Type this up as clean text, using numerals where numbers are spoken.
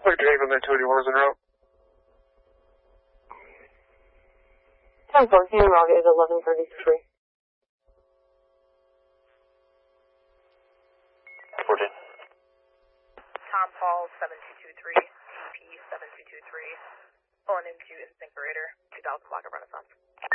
Like Haven, then 281 is en route. 10-4, Haven Rock is 1133. 14. Tom Paul 7223, CP 7223, pulling into Incinerator, 2000 block of Renaissance.